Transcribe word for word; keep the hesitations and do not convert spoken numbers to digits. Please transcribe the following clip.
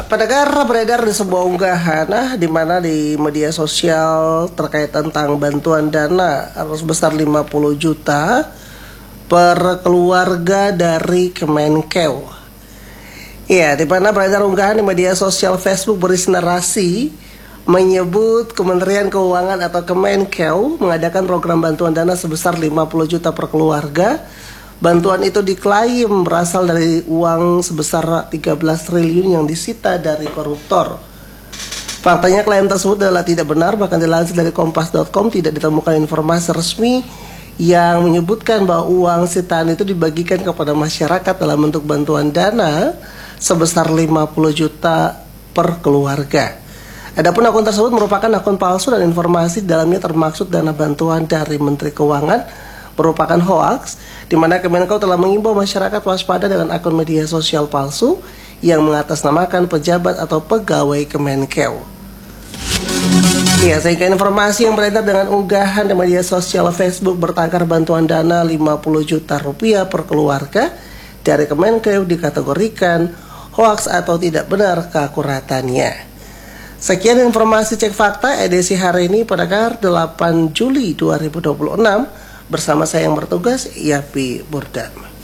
pendengar, beredar di sebuah unggahan nah, di mana di media sosial terkait tentang bantuan dana harus besar lima puluh juta per keluarga dari Kemenkeu. Ya, di mana beredar unggahan di media sosial Facebook berisi narasi menyebut Kementerian Keuangan atau Kemenkeu mengadakan program bantuan dana sebesar lima puluh juta per keluarga. Bantuan itu diklaim berasal dari uang sebesar tiga belas triliun yang disita dari koruptor. Faktanya klaim tersebut adalah tidak benar, bahkan dilansir dari kompas titik com tidak ditemukan informasi resmi yang menyebutkan bahwa uang sitaan itu dibagikan kepada masyarakat dalam bentuk bantuan dana sebesar lima puluh juta per keluarga. Adapun akun tersebut merupakan akun palsu dan informasi di dalamnya termaksud dana bantuan dari Menteri Keuangan merupakan hoaks, di mana Kemenkeu telah mengimbau masyarakat waspada dengan akun media sosial palsu yang mengatasnamakan pejabat atau pegawai Kemenkeu. Ya, sehingga informasi yang beredar dengan unggahan di media sosial Facebook bertagar bantuan dana lima puluh juta rupiah per keluarga dari Kemenkeu dikategorikan hoaks atau tidak benar keakuratannya. Sekian informasi Cek Fakta edisi hari ini pada delapan Juli dua ribu dua puluh enam. Bersama saya yang bertugas, Yapi Burdan.